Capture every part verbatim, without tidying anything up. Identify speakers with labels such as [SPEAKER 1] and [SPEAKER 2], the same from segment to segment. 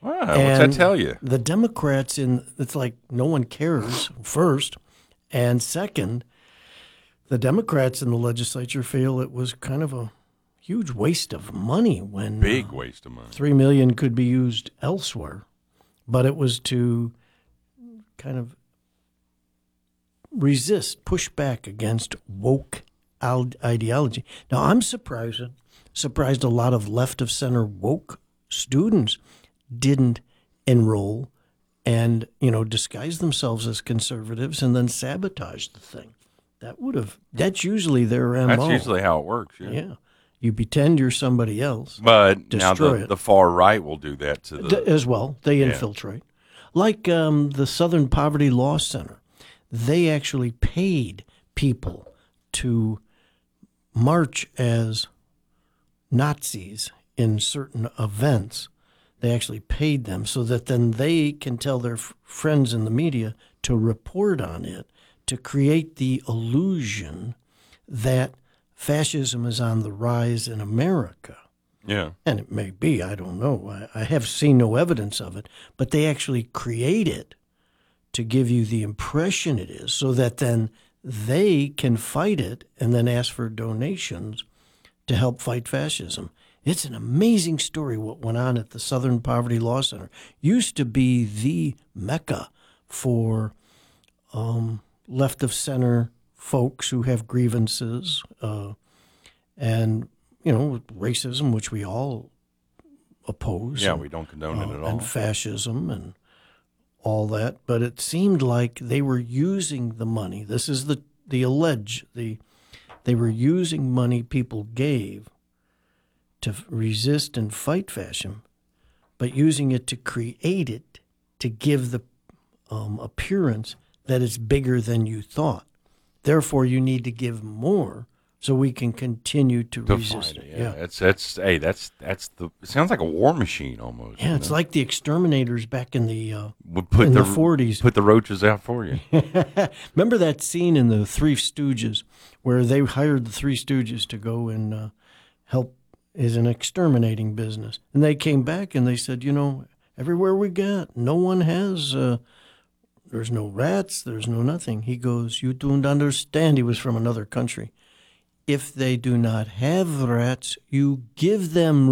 [SPEAKER 1] Wow, what's that tell you?
[SPEAKER 2] The Democrats, in it's like no one cares, first. And second, the Democrats in the legislature feel it was kind of a huge waste of money when
[SPEAKER 1] Big
[SPEAKER 2] uh,
[SPEAKER 1] waste of money.
[SPEAKER 2] three million dollars could be used elsewhere. But it was to kind of resist, push back against woke ideology. Now, I'm surprised, surprised a lot of left of center woke students didn't enroll and, you know, disguise themselves as conservatives and then sabotage the thing. That would have, that's usually their M O.
[SPEAKER 1] That's usually how it works, yeah.
[SPEAKER 2] Yeah. You pretend you're somebody else.
[SPEAKER 1] But now
[SPEAKER 2] destroy
[SPEAKER 1] the,
[SPEAKER 2] it.
[SPEAKER 1] the far right will do that to the...
[SPEAKER 2] As well. They
[SPEAKER 1] Yeah.
[SPEAKER 2] infiltrate. Like um, the Southern Poverty Law Center. They actually paid people to march as Nazis in certain events. They actually paid them so that then they can tell their f- friends in the media to report on it, to create the illusion that fascism is on the rise in America.
[SPEAKER 1] Yeah.
[SPEAKER 2] And it may be, I don't know. I, I have seen no evidence of it, but they actually create it to give you the impression it is so that then they can fight it and then ask for donations to help fight fascism. It's an amazing story what went on at the Southern Poverty Law Center. Used to be the mecca for um, left of center folks who have grievances uh, and, you know, racism, which we all oppose.
[SPEAKER 1] Yeah,
[SPEAKER 2] and,
[SPEAKER 1] we don't condone
[SPEAKER 2] uh,
[SPEAKER 1] it at all.
[SPEAKER 2] And fascism and all that. But it seemed like they were using the money. This is the, the allege. The, they were using money people gave to resist and fight fascism, but using it to create it, to give the um, appearance that it's bigger than you thought. Therefore, you need to give more so we can continue to,
[SPEAKER 1] To
[SPEAKER 2] resist
[SPEAKER 1] fight
[SPEAKER 2] it.
[SPEAKER 1] it, yeah. That's, that's, hey, that's, that's the, it sounds like a war machine almost.
[SPEAKER 2] Yeah, it's
[SPEAKER 1] know?
[SPEAKER 2] like the exterminators back in the uh,
[SPEAKER 1] Would put
[SPEAKER 2] in
[SPEAKER 1] the,
[SPEAKER 2] the forties.
[SPEAKER 1] Put the roaches out for you.
[SPEAKER 2] Remember that scene in the Three Stooges where they hired the Three Stooges to go and uh, help is an exterminating business. And they came back and they said, you know, everywhere we got, no one has, uh, there's no rats, there's no nothing. He goes, you don't understand. He was from another country. If they do not have rats, you give them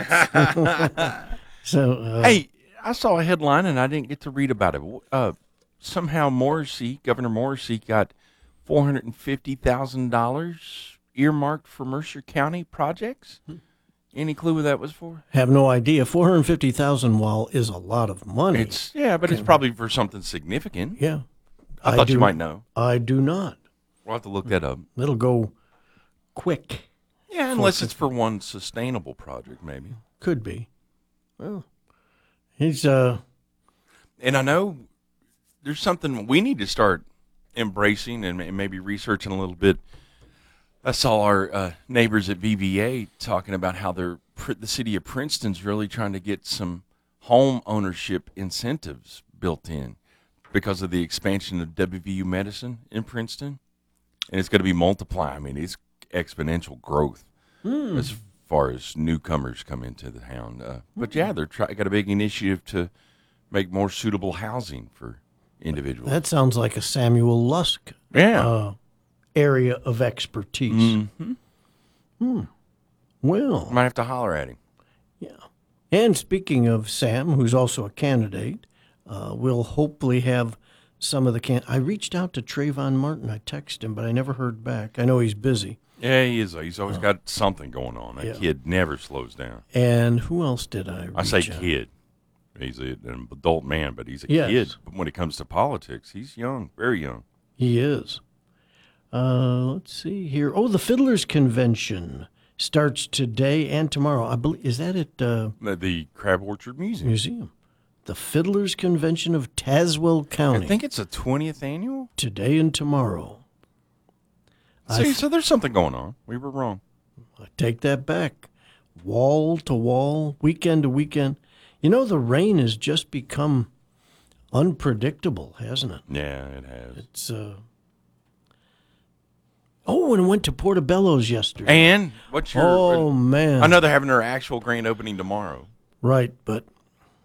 [SPEAKER 2] rats. so, uh,
[SPEAKER 1] Hey, I saw a headline and I didn't get to read about it. Uh, somehow Morrissey, Governor Morrissey, got four hundred fifty thousand dollars earmarked for Mercer County projects. Hmm. Any clue what that was for?
[SPEAKER 2] Have no idea. four hundred fifty thousand dollars, while is a lot of money.
[SPEAKER 1] It's yeah, but it's probably for something significant.
[SPEAKER 2] Yeah.
[SPEAKER 1] I, I thought
[SPEAKER 2] do,
[SPEAKER 1] you might know.
[SPEAKER 2] I do not.
[SPEAKER 1] We'll have to look that up.
[SPEAKER 2] It'll go quick.
[SPEAKER 1] Yeah, unless it's for one sustainable project, maybe.
[SPEAKER 2] Could be. Well, he's uh
[SPEAKER 1] and I know there's something we need to start embracing and maybe researching a little bit. I saw our uh, neighbors at V B A talking about how they're the city of Princeton's really trying to get some home ownership incentives built in because of the expansion of W V U medicine in Princeton, and it's going to be multiplying. I mean, it's exponential growth mm. as far as newcomers come into the town. Uh, but yeah, they're try- got a big initiative to make more suitable housing for individuals.
[SPEAKER 2] That sounds like a Samuel Lusk
[SPEAKER 1] yeah.
[SPEAKER 2] uh, area of expertise.
[SPEAKER 1] Mm-hmm.
[SPEAKER 2] Hmm. Well,
[SPEAKER 1] might have to holler at him.
[SPEAKER 2] Yeah. And speaking of Sam, who's also a candidate, uh, we'll hopefully have some of the can. I reached out to Trayvon Martin. I texted him, but I never heard back. I know he's busy.
[SPEAKER 1] Yeah, he is. He's always uh, got something going on. That yeah. kid never slows down.
[SPEAKER 2] And who else did I reach
[SPEAKER 1] I say
[SPEAKER 2] out?
[SPEAKER 1] kid. He's a, an adult man, but he's a
[SPEAKER 2] yes.
[SPEAKER 1] kid. But when it comes to politics, he's young, very young.
[SPEAKER 2] He is. Uh, let's see here. Oh, the Fiddlers Convention starts today and tomorrow. I believe is that at uh,
[SPEAKER 1] the Crab Orchard Museum?
[SPEAKER 2] Museum. The Fiddlers Convention of Tazewell County.
[SPEAKER 1] I think it's a twentieth annual.
[SPEAKER 2] Today and tomorrow.
[SPEAKER 1] See, so there's something going on. We were wrong.
[SPEAKER 2] I take that back. Wall to wall, weekend to weekend. You know, the rain has just become unpredictable, hasn't it?
[SPEAKER 1] Yeah, it has.
[SPEAKER 2] It's uh. Oh, and went to Portobello's yesterday.
[SPEAKER 1] And what's your?
[SPEAKER 2] Oh man!
[SPEAKER 1] I know they're having their actual grand opening tomorrow.
[SPEAKER 2] Right, but